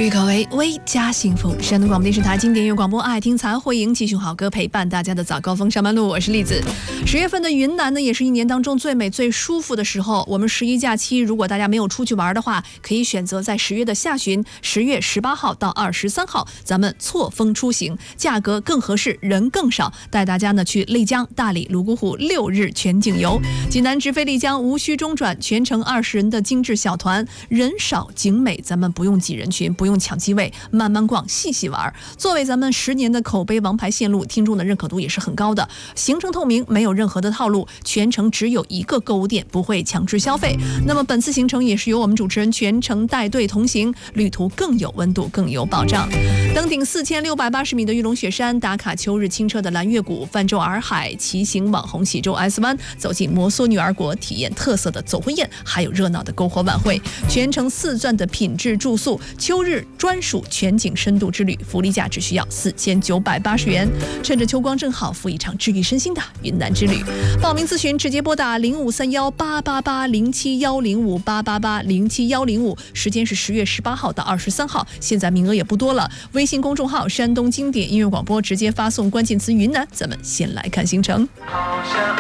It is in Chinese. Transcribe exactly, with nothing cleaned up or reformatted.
郁可唯，微加幸福。山东广播电视台经典音乐广播爱听残会营，继续好歌陪伴大家的早高峰上班路，我是栗子。十月份的云南呢，也是一年当中最美最舒服的时候。我们十一假期，如果大家没有出去玩的话，可以选择在十月的下旬，十月十八号到二十三号，咱们错峰出行，价格更合适，人更少，带大家呢去丽江、大理、泸沽湖六日全景游。济南直飞丽江，无需中转，全程二十人的精致小团，人少景美，咱们不用挤人群，不用抢机位，慢慢逛，细细玩。作为咱们十年的口碑王牌线路，听众的认可度也是很高的。行程透明，没有任何的套路，全程只有一个购物店，不会强制消费。那么本次行程也是由我们主持人全程带队同行，旅途更有温度，更有保障。登顶四千六百八十米的玉龙雪山，打卡秋日清澈的蓝月谷，泛舟洱海，骑行网红喜洲 S 湾，走进摩梭女儿国，体验特色的走婚宴，还有热闹的篝火晚会。全程四钻的品质住宿，秋日专属全景深度之旅，福利价只需要四千九百八十元。趁着秋光正好，赴一场治愈身心的云南之旅。报名咨询直接拨打零五三幺八八八零七幺零五八八八零七幺零五，时间是十月十八号到二十三号，现在名额也不多了。微信公众号山东经典音乐广播，直接发送关键词云南，咱们先来看行程。